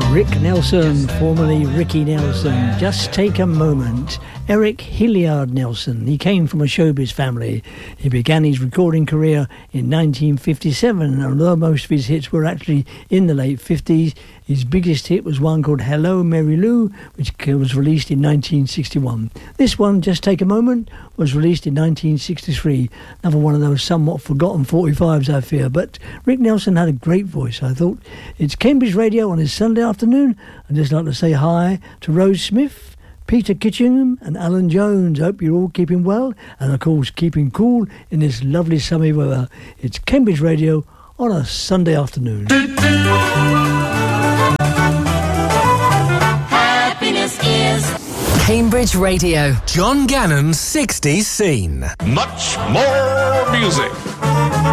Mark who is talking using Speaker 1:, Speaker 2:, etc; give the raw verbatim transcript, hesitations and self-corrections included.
Speaker 1: Rick Nelson, formerly Ricky Nelson. Just take a moment. Eric Hilliard Nelson. He came from a showbiz family. He began his recording career in nineteen fifty-seven, and although most of his hits were actually in the late fifties, his biggest hit was one called Hello Mary Lou, which was released in nineteen sixty-one. This one, Just Take a Moment, was released in nineteen sixty-three. Another one of those somewhat forgotten forty-fives, I fear. But Rick Nelson had a great voice, I thought. It's Cambridge Radio on his Sunday afternoon. I'd just like to say hi to Rose Smith, Peter Kitchingham and Alan Jones. I hope you're all keeping well and, of course, keeping cool in this lovely summer weather. It's Cambridge Radio on a Sunday afternoon.
Speaker 2: Happiness is Cambridge Radio.
Speaker 3: John Gannon's sixties scene.
Speaker 4: Much more music.